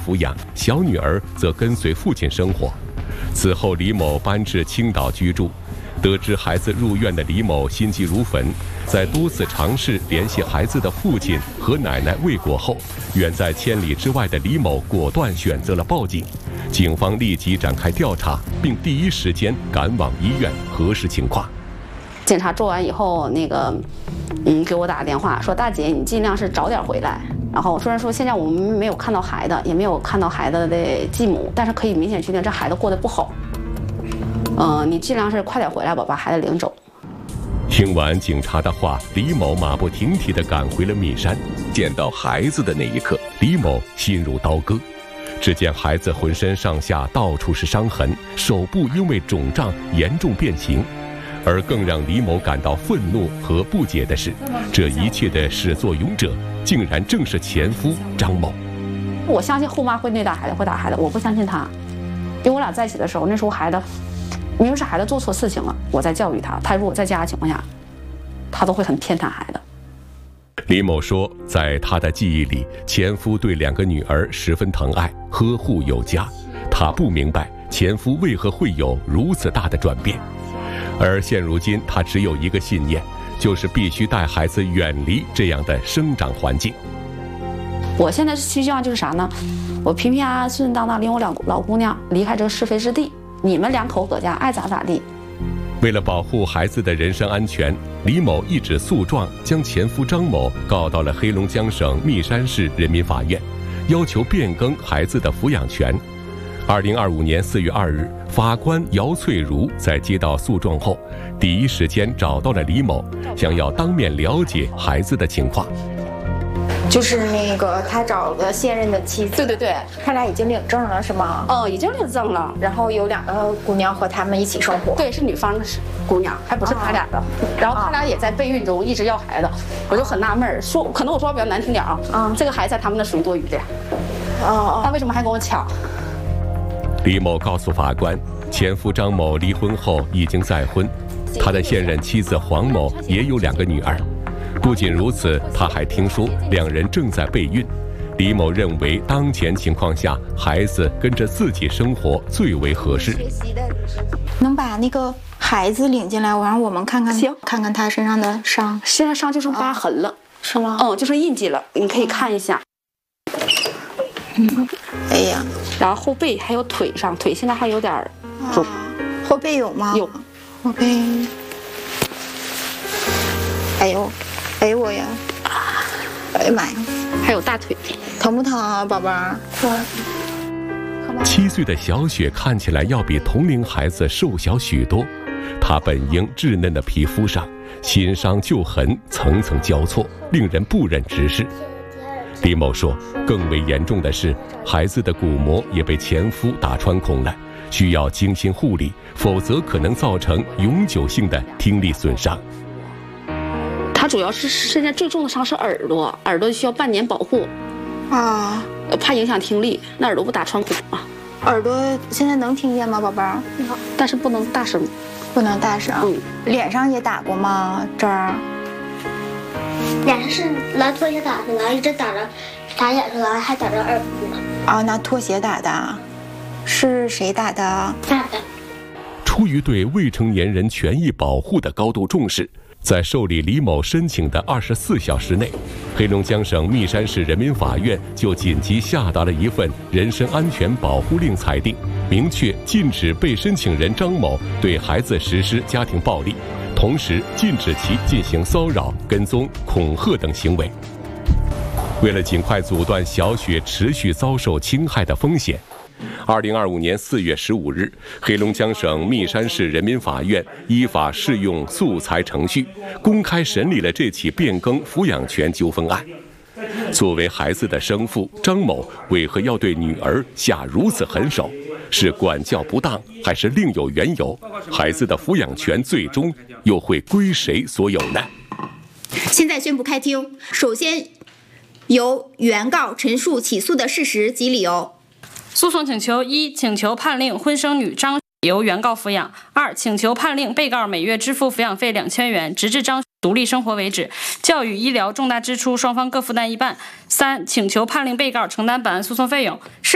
抚养，小女儿则跟随父亲生活。此后，李某搬至青岛居住。得知孩子入院的李某心急如焚，在多次尝试联系孩子的父亲和奶奶未果后，远在千里之外的李某果断选择了报警。警方立即展开调查，并第一时间赶往医院核实情况。 检查做完以后，给我打个电话说：“大姐，你尽量是早点回来。”然后虽然说现在我们没有看到孩子，也没有看到孩子的继母，但是可以明显确定这孩子过得不好。你尽量是快点回来吧，把孩子领走。 听完警察的话，李某马不停蹄地赶回了密山。见到孩子的那一刻，李某心如刀割。只见孩子浑身上下到处是伤痕，手部因为肿胀严重变形。而更让李某感到愤怒和不解的是，这一切的始作俑者竟然正是前夫张某。 我相信后妈会虐待孩子，会打孩子，我不相信他。因为我俩在一起的时候，那时候孩子明明是孩子做错事情了，我在教育他，他如果在家的情况下，他都会很偏袒孩子。 李某说，在他的记忆里，前夫对2个女儿十分疼爱，呵护有加。他不明白前夫为何会有如此大的转变。而现如今，他只有一个信念，就是必须带孩子远离这样的生长环境。 我现在希望就是啥呢？我平平安安、顺顺当当领我老姑娘离开这个是非之地，你们2口搁家爱咋咋地。 为了保护孩子的人身安全，李某一纸诉状将前夫张某告到了黑龙江省密山市人民法院，要求变更孩子的抚养权。2025年4月2日，法官姚翠如在接到诉状后，第一时间找到了李某，想要当面了解孩子的情况。 就是那个他找了现任的妻子， 对， 他俩已经领证了是吗？ 已经领证了。 然后有2个姑娘和他们一起生活。 对，是女方的姑娘，还不是他俩的。然后他俩也在备孕中，一直要孩子，我就很纳闷，可能我说话比较难听点啊，这个孩子在他们那属于多余的。那为什么还跟我抢？ 李某告诉法官，前夫张某离婚后已经再婚，他的现任妻子黄某也有2个女儿。不仅如此，他还听说2人正在备孕。李某认为，当前情况下，孩子跟着自己生活最为合适。 能把那个孩子领进来，让我们看看， 行， 看看他身上的伤。 身上伤就剩疤痕了， 是吗？ 就剩印记了，你可以看一下。 哎呀， 然后后背还有腿上，腿现在还有点肿。 后背有吗？ 有， 后背。哎呦我呀！哎呀妈呀！ 还有大腿， 疼不疼啊，宝贝儿 ？7岁的小雪看起来要比同龄孩子瘦小许多，她本应稚嫩的皮肤上，新伤旧痕层层交错，令人不忍直视。李某说，更为严重的是，孩子的骨膜也被前夫打穿孔了，需要精心护理，否则可能造成永久性的听力损伤。 他主要是现在最重的伤是耳朵，耳朵需要半年保护啊， 怕影响听力。那耳朵不打穿孔吗？ 耳朵现在能听见吗，宝贝儿？ 但是不能大声， 不能大声。脸上也打过吗？这儿？ 脸上是拿拖鞋打的，完一直打着，打眼睛，完还打着耳部呢。 拿拖鞋打的，是谁打的？ 打的。 出于对未成年人权益保护的高度重视，在受理李某申请的24小时内，黑龙江省密山市人民法院就紧急下达了一份人身安全保护令裁定，明确禁止被申请人张某对孩子实施家庭暴力，同时禁止其进行骚扰、跟踪、恐吓等行为。为了尽快阻断小雪持续遭受侵害的风险，2025年4月15日，黑龙江省密山市人民法院依法适用诉裁程序，公开审理了这起变更抚养权纠纷案。作为孩子的生父，张某为何要对女儿下如此狠手？是管教不当，还是另有缘由？孩子的抚养权最终又会归谁所有呢？ 现在宣布开庭。首先，由原告陈述起诉的事实及理由。 诉讼请求：1、请求判令婚生女张由原告抚养；2、请求判令被告每月支付抚养费2000元，直至张独立生活为止；教育、医疗重大支出双方各负担一半；3、请求判令被告承担本案诉讼费用。